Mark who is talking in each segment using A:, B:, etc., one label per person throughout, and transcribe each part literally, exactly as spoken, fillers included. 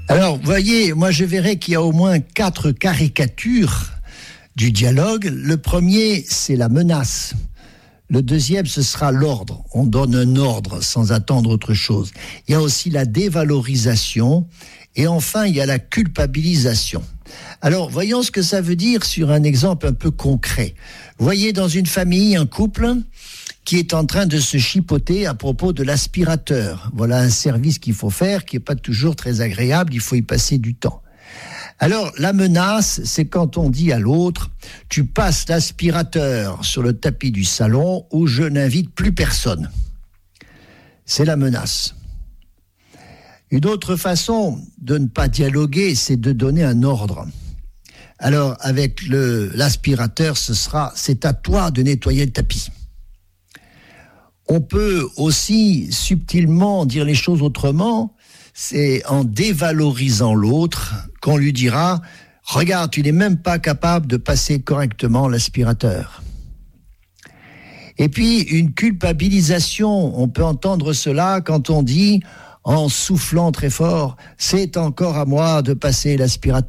A: Alors, vous voyez, moi je verrais qu'il y a au moins quatre caricatures du dialogue. Le premier, c'est la menace. Le deuxième, ce sera l'ordre. On donne un ordre sans attendre autre chose. Il y a aussi la dévalorisation. Et enfin, il y a la culpabilisation. Alors, voyons ce que ça veut dire sur un exemple un peu concret. Voyez dans une famille, un couple qui est en train de se chipoter à propos de l'aspirateur. Voilà un service qu'il faut faire, qui n'est pas toujours très agréable, il faut y passer du temps. Alors, la menace, c'est quand on dit à l'autre, tu passes l'aspirateur sur le tapis du salon ou je n'invite plus personne. C'est la menace. Une autre façon de ne pas dialoguer, c'est de donner un ordre. Alors, avec le, l'aspirateur, ce sera, c'est à toi de nettoyer le tapis. On peut aussi subtilement dire les choses autrement, c'est en dévalorisant l'autre qu'on lui dira « Regarde, tu n'es même pas capable de passer correctement l'aspirateur ». Et puis, une culpabilisation, on peut entendre cela quand on dit, en soufflant très fort, « C'est encore à moi de passer l'aspirateur ».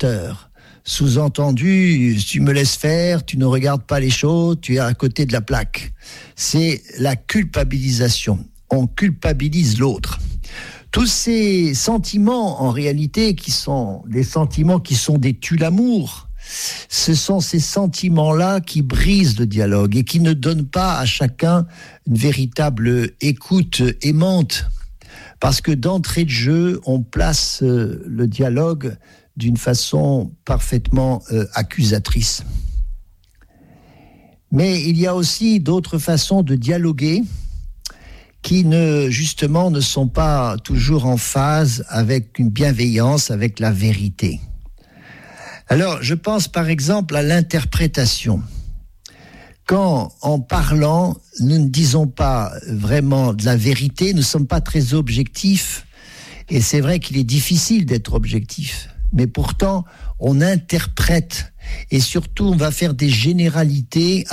A: Sous-entendu, tu me laisses faire, tu ne regardes pas les choses, tu es à côté de la plaque. C'est la culpabilisation. On culpabilise l'autre. Tous ces sentiments, en réalité, qui sont des sentiments qui sont des tue-l'amour, ce sont ces sentiments-là qui brisent le dialogue et qui ne donnent pas à chacun une véritable écoute aimante. Parce que d'entrée de jeu, on place le dialogue d'une façon parfaitement euh, accusatrice. Mais il y a aussi d'autres façons de dialoguer qui ne, justement, ne sont pas toujours en phase avec une bienveillance, avec la vérité. Alors, je pense par exemple à l'interprétation. Quand, en parlant, nous ne disons pas vraiment de la vérité, nous ne sommes pas très objectifs, et c'est vrai qu'il est difficile d'être objectif. Mais pourtant, on interprète et surtout, on va faire des généralités